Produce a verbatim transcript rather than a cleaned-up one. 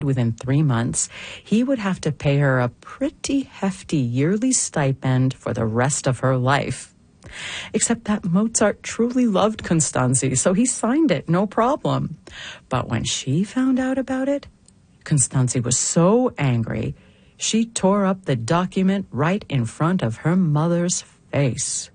within three months, he would have to pay her a pretty hefty yearly stipend for the rest of her life. Except that Mozart truly loved Constanzi, so he signed it, no problem. But when she found out about it, Constanzi was so angry, she tore up the document right in front of her mother's face.